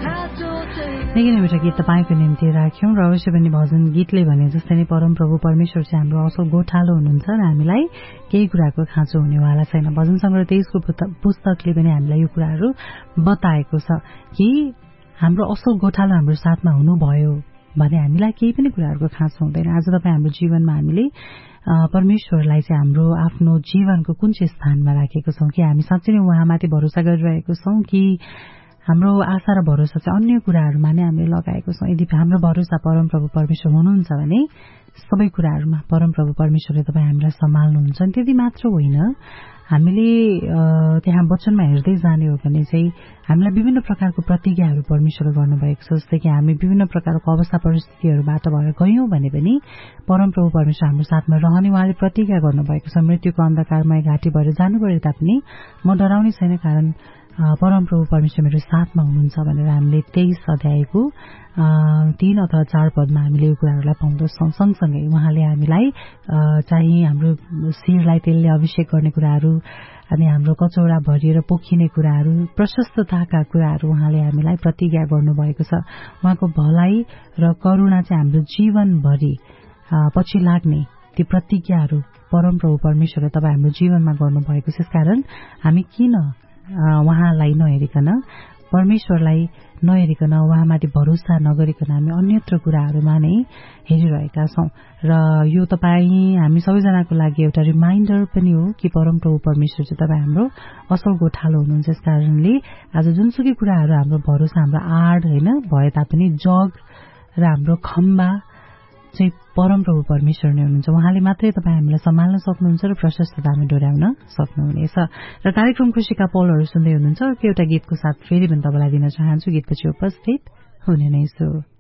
निकै नै मिठो गीत तपाईँको निम्ति राख्यौं र अवश्य पनि भजन गीतले भने जस्तै नै परमप्रभु परमेश्वर चाहिँ हाम्रो असल गोठालो हुनुहुन्छ र हामीलाई केही कुराको खाँचो हुनेवाला छैन। भजन संग्रह 23 को पुस्तकले पनि हामीलाई यो कुराहरू बताएको छ कि हाम्रो असल गोठालो हाम्रो साथमा हुनुभयो भने हामीलाई केही पनि कुराहरूको खाँचो हुँदैन। आज तपाईँ हाम्रो जीवनमा हामीले परमेश्वरलाई चाहिँ हाम्रो आफ्नो जीवनको कुन चाहिँ स्थानमा राखेको छौं कि हामी साँच्चै नै उहाँमाथि भरोसा गरिरहेको छौं कि हाम्रो आशा र भरोसा चाहिँ अन्य कुराहरूमा नै हामीले लगाएको छौं। यदि हाम्रो भरोसा परमप्रभु परमेश्वर हुनुहुन्छ भने सबै कुराहरूमा परमप्रभु परमेश्वरले तपाईँ हामीलाई सम्हाल्नुहुन्छ। त्यति मात्र होइन, हामीले त्यहाँ वचनमा हेर्दै जाने हो भने चाहिँ हामीलाई विभिन्न प्रकारको प्रतिज्ञाहरू परमेश्वरले गर्नुभएको छ। जस्तै कि हामी विभिन्न प्रकारको अवस्था परिस्थितिहरूबाट भएर गयौं भने पनि परमप्रभु परमेश्वर हाम्रो साथमा रहने उहाँले प्रतिज्ञा गर्नुभएको छ। मृत्युको अन्धकारमय घाटी भएर जानु परे तापनि म डराउने छैन, कारण परमप्रभु परमेश्वर मेरो साथमा हुनुहुन्छ भनेर हामीले 23 अध्यायको 3 अथवा 4 पदमा हामीले यो कुराहरूलाई पाउँदछौं। सँगसँगै उहाँले हामीलाई चाहिँ हाम्रो शिरलाई तेलले अभिषेक गर्ने कुराहरू अनि हाम्रो कचौरा भरिएर पोखिने कुराहरू, प्रशस्तताका कुराहरू उहाँले हामीलाई प्रतिज्ञा गर्नुभएको छ। उहाँको भलाइ र करुणा चाहिँ हाम्रो जीवनभरि पछि लाग्ने ती प्रतिज्ञाहरू परमप्रभु परमेश्वरले तपाईँ हाम्रो जीवनमा गर्नुभएको छ। यसकारण हामी किन उहाँलाई नहेरिकन, परमेश्वरलाई नहेरिकन, उहाँमाथि भरोसा नगरिकन हामी अन्यत्र कुराहरूमा नै हेरिरहेका छौं। र यो तपाईँ हामी सबैजनाको लागि एउटा रिमाइन्डर पनि हो कि परमप्रभु परमेश्वर चाहिँ तपाईँ हाम्रो असल गोठालो हुनुहुन्छ। यस कारणले आज जुनसुकै कुराहरू हाम्रो भरोसा, हाम्रो आड होइन भए तापनि जग र हाम्रो खम्बा चाहिँ परमप्रभु परमेश्वर नै हुनुहुन्छ। उहाँले मात्रै तपाईँ हामीलाई सम्हाल्न सक्नुहुन्छ र प्रशस्ततामा डोर्याउन सक्नुहुनेछ। र कार्यक्रम खुशीका पलहरू सुन्दै हुनुहुन्छ। एउटा गीतको साथ फेरि पनि तपाईँलाई दिन चाहन्छु। गीतपछि उपस्थित हुने नै छु।